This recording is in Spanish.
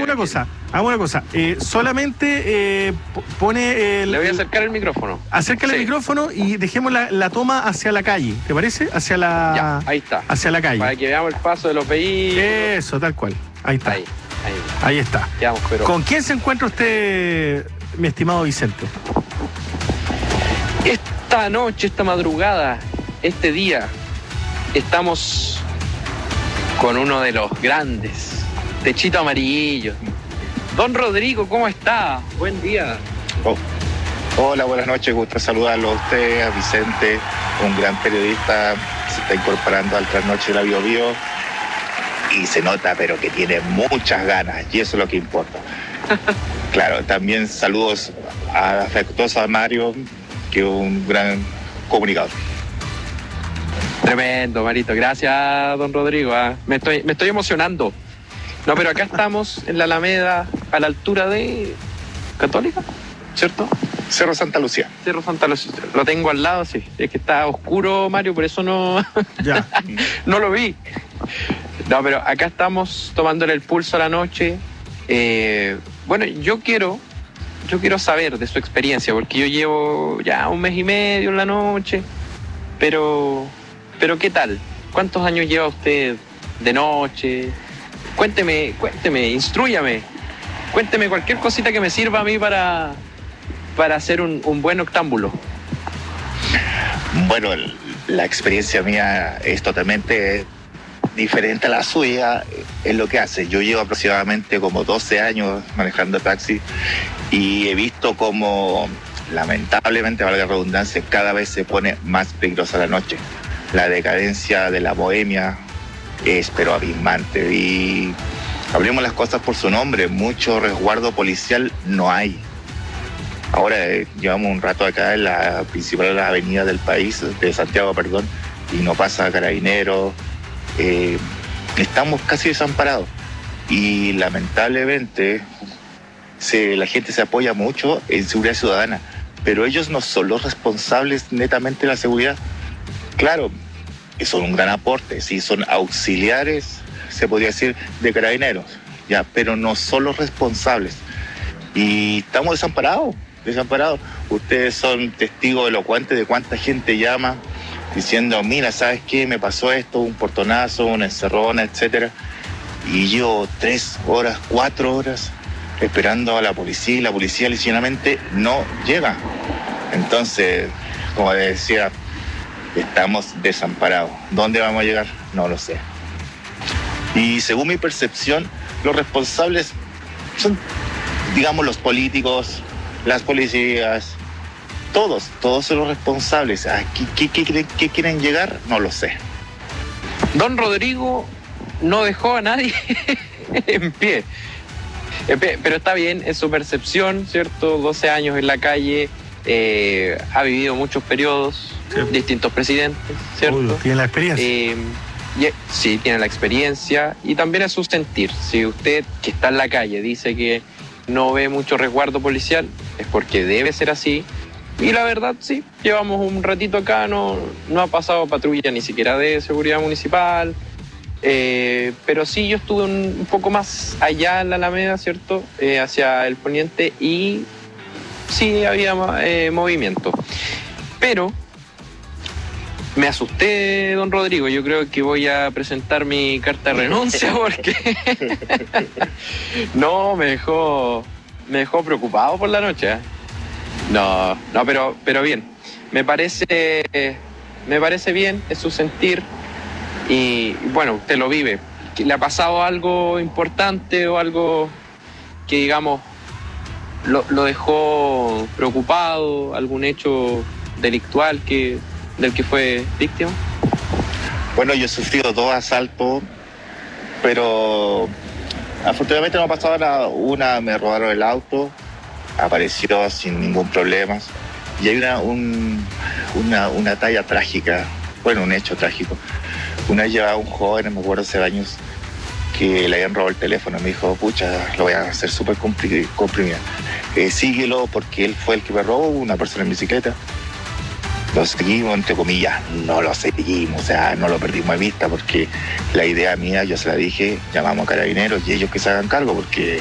hagamos una cosa. Solamente pone Le voy a acercar el micrófono. Acércale el micrófono y dejemos la toma hacia la calle, ¿te parece? Ya, ahí está. Hacia la calle. Para que veamos el paso de los vehículos. Eso, tal cual. Ahí está. Ahí está. Quedamos, pero... ¿Con quién se encuentra usted, mi estimado Vicente? Esta noche, esta madrugada, este día, estamos con uno de los grandes, Techito Amarillo. Don Rodrigo, ¿cómo está? Buen día. Hola, buenas noches, gusto saludarlo a usted, a Vicente, un gran periodista, se está incorporando al Trasnoche de la Bio Bio y se nota, pero que tiene muchas ganas, y eso es lo que importa. Claro, también saludos afectuosos a Mario, que es un gran comunicador. Tremendo, Marito. Gracias, don Rodrigo. Me estoy emocionando. No, pero acá estamos en la Alameda, a la altura de Católica, ¿cierto? Cerro Santa Lucía. Cerro Santa Lucía. Lo tengo al lado, sí. Es que está oscuro, Mario, por eso no, no lo vi. No, pero acá estamos tomándole el pulso a la noche. Bueno, yo quiero saber de su experiencia, porque yo llevo ya 1 mes y medio en la noche, pero ¿qué tal? ¿Cuántos años lleva usted de noche? Cuénteme, instrúyame. Cuénteme cualquier cosita que me sirva a mí para hacer un buen octámbulo. Bueno, la experiencia mía es totalmente diferente a la suya en lo que hace. Yo llevo aproximadamente como 12 años manejando taxi y he visto como, lamentablemente, valga la redundancia, cada vez se pone más peligrosa la noche. La decadencia de la bohemia es pero abismante, y hablemos las cosas por su nombre, mucho resguardo policial no hay. Ahora llevamos un rato acá en la principal avenida del país, de Santiago, perdón, y no pasa Carabineros. Estamos casi desamparados y lamentablemente la gente se apoya mucho en seguridad ciudadana, pero ellos no son los responsables netamente de la seguridad. Claro, son un gran aporte, sí, son auxiliares, se podría decir, de Carabineros, ya, pero no son los responsables. Y estamos desamparados. Ustedes son testigos elocuentes de cuánta gente llama diciendo, mira, ¿sabes qué? Me pasó esto, un portonazo, una encerrona, etcétera. Y yo 3 horas, 4 horas esperando a la policía, y la policía ligeramente no llega. Entonces, como decía, estamos desamparados. ¿Dónde vamos a llegar? No lo sé. Y según mi percepción, los responsables son, digamos, los políticos, las policías, todos son los responsables. ¿A qué quieren llegar? No lo sé. Don Rodrigo no dejó a nadie en pie. Pero está bien, es su percepción, ¿cierto? 12 años en la calle, ha vivido muchos periodos, distintos presidentes, ¿cierto? Uy, tiene la experiencia. Sí, tiene la experiencia y también es su sentir. Si usted, que está en la calle, dice que no ve mucho resguardo policial, es porque debe ser así. Y la verdad, sí, llevamos un ratito acá, no ha pasado patrulla ni siquiera de seguridad municipal. Pero sí, yo estuve un poco más allá en la Alameda, ¿cierto? Hacia el poniente, y sí había movimiento. Pero me asusté, don Rodrigo. Yo creo que voy a presentar mi carta de renuncia porque no, me dejó preocupado por la noche. No, pero bien. Me parece bien, es su sentir. Y bueno, usted lo vive. ¿Le ha pasado algo importante o algo que, digamos, lo dejó preocupado? ¿Algún hecho delictual del que fue víctima? Bueno, yo he sufrido 2 asaltos, pero afortunadamente no ha pasado nada. Una, me robaron el auto, apareció sin ningún problema. Y hay una talla trágica, bueno, un hecho trágico. Una vez llevaba a un joven, me acuerdo hace años, que le habían robado el teléfono. Me dijo, pucha, lo voy a hacer súper comprimido. Síguelo porque él fue el que me robó, una persona en bicicleta. Lo seguimos, entre comillas, no lo seguimos, o sea, no lo perdimos de vista, porque la idea mía, yo se la dije, llamamos a Carabineros y ellos que se hagan cargo, porque